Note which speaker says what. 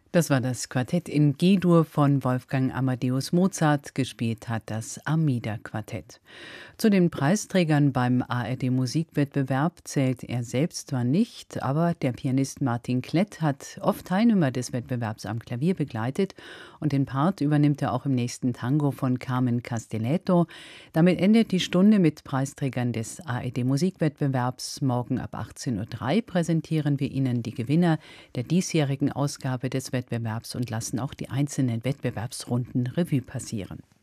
Speaker 1: Das war das Quartett in G-Dur von Wolfgang Amadeus Mozart, gespielt hat das Armida-Quartett. Zu den Preisträgern beim ARD-Musikwettbewerb zählt er selbst zwar nicht, aber der Pianist Martin Klett hat oft Teilnehmer des Wettbewerbs am Klavier begleitet und den Part übernimmt er auch im nächsten Tango von Carmen Castelletto. Damit endet die Stunde mit Preisträgern des ARD-Musikwettbewerbs. Morgen ab 18:03 Uhr präsentieren wir Ihnen die Gewinner der diesjährigen Ausgabe des Wettbewerbs und lassen auch die einzelnen Wettbewerbsrunden Revue passieren.